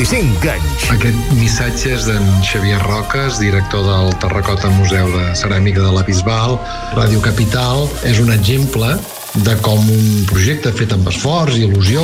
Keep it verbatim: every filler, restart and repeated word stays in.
vint-i-cinc anys. Aquest missatge és d'en Xavier Roques, director del Terracota Museu de Ceràmica de la Bisbal. Ràdio Capital és un exemple de com un projecte fet amb esforç i il·lusió